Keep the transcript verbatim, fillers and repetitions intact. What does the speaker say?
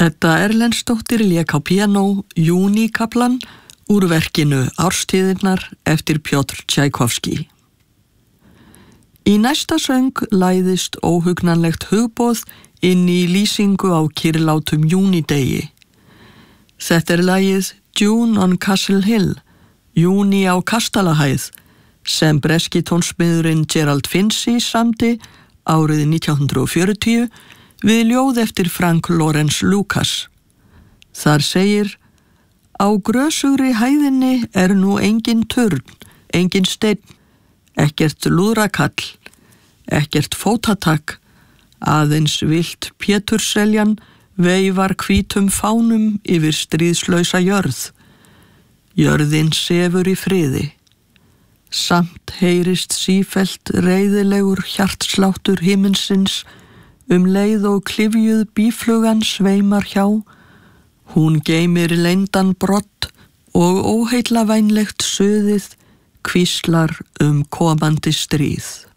Edda Erlendsdóttir lék á píanó Júníkaflan úr verkinu Árstíðirnar eftir Pjotr Tchaikovsky. Í næsta söng læðist óhugnanlegt hugboð inn í lýsingu á kyrrlátum júnidegi. Þetta er lagið June on Castle Hill, Júní á Kastalahæð, sem breski tónsmiðurinn Gerald Finzi samdi árið nítján hundrað fjörutíu við ljóð eftir Frank Lawrence Lucas. Þar segir: Á grösugri hæðinni er nú engin turn, engin steinn, ekkert lúðrakall, ekkert fótatak, aðeins vilt Pétursseljan veifar hvítum fánum yfir stríðslausa jörð. Jörðin sefur í friði. Samt heyrist sífellt reiðilegur hjartsláttur himinsins um leið og klyfjuð býflugan sveimar hjá. Hún geymir leyndan brott og óheillavænlegt suðið hvíslar um komandi stríð.